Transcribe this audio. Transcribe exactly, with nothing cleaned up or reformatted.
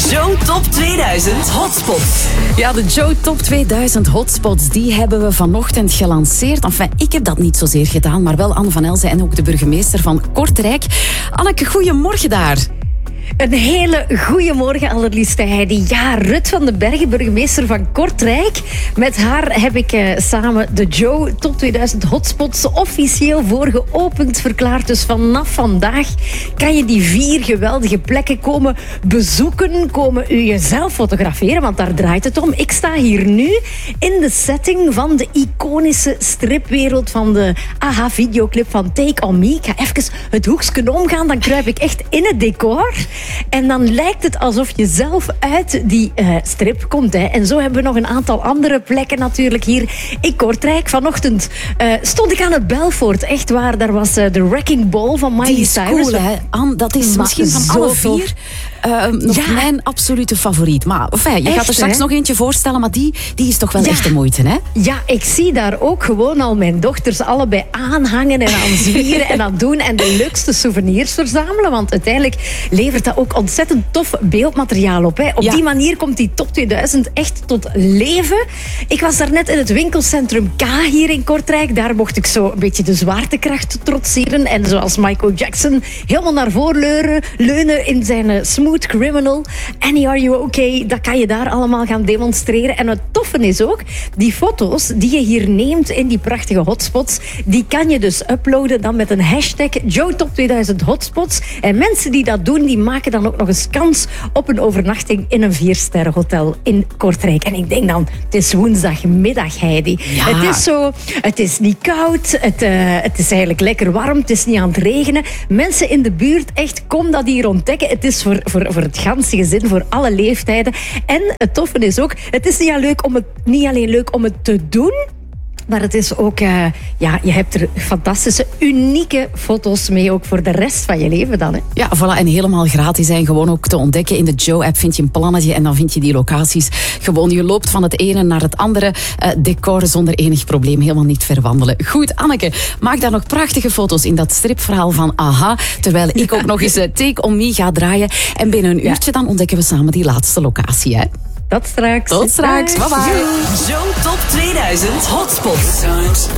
Joe Top tweeduizend Hotspots. Ja, de Joe Top tweeduizend Hotspots, die hebben we vanochtend gelanceerd. Enfin, ik heb dat niet zozeer gedaan, maar wel Anne van Elzen en ook de burgemeester van Kortrijk. Anneke, goedemorgen daar. Een hele goede morgen, allerliefste Heidi. Ja, Rut van den Bergen, burgemeester van Kortrijk. Met haar heb ik uh, samen de Joe Top tweeduizend Hotspots officieel voor geopend verklaard. Dus vanaf vandaag kan je die vier geweldige plekken komen bezoeken, komen u jezelf fotograferen, want daar draait het om. Ik sta hier nu in de setting van de iconische stripwereld van de A H-videoclip van Take On Me. Ik ga even het hoekje omgaan, dan kruip ik echt in het decor. En dan lijkt het alsof je zelf uit die uh, strip komt. Hè. En zo hebben we nog een aantal andere plekken natuurlijk hier in Kortrijk. Vanochtend uh, stond ik aan het Belfort. Echt waar, daar was uh, de Wrecking Ball van Miley Cyrus. Die is cool, hè? Anne, dat is maar misschien van alle vier uh, nog ja. mijn absolute favoriet. Maar enfin, je echt, gaat er straks hè? nog eentje voorstellen, maar die, die is toch wel ja. echt de moeite, hè? Ja, ik zie daar ook gewoon al mijn dochters allebei aanhangen en aan zwieren en aan doen en de leukste souvenirs verzamelen. Want uiteindelijk levert dat ook ontzettend tof beeldmateriaal op. Hè. Op ja. die manier komt die Top tweeduizend echt tot leven. Ik was daarnet in het winkelcentrum K hier in Kortrijk. Daar mocht ik zo een beetje de zwaartekracht trotseren. En zoals Michael Jackson helemaal naar voren leuren, leunen in zijn uh, Smooth Criminal. Annie, are you okay? Dat kan je daar allemaal gaan demonstreren. En het toffe is ook, die foto's die je hier neemt in die prachtige hotspots, die kan je dus uploaden dan met een hashtag Joe Top tweeduizend Hotspots. En mensen die dat doen, die maken dan ook nog eens kans op een overnachting in een viersterrenhotel in Kortrijk. En ik denk dan, het is woensdagmiddag, Heidi. Ja. Het is zo, het is niet koud, het, uh, het is eigenlijk lekker warm, het is niet aan het regenen. Mensen in de buurt, echt, kom dat hier ontdekken. Het is voor, voor, voor het ganse gezin, voor alle leeftijden. En het toffe is ook, het is niet alleen leuk om het, niet alleen leuk om het te doen, maar het is ook, uh, ja, je hebt er fantastische, unieke foto's mee, ook voor de rest van je leven dan. Hè. Ja, voilà, en helemaal gratis zijn. Gewoon ook te ontdekken. In de Joe-app vind je een plannetje en dan vind je die locaties. Gewoon, je loopt van het ene naar het andere uh, decor zonder enig probleem. Helemaal niet verwandelen. Goed, Anneke, maak daar nog prachtige foto's in dat stripverhaal van Aha. Terwijl ik ook nog eens uh, Take On Me ga draaien. En binnen een uurtje dan ontdekken we samen die laatste locatie, hè? Tot straks. Tot straks. Bye bye. Joe Top tweeduizend Hotspots.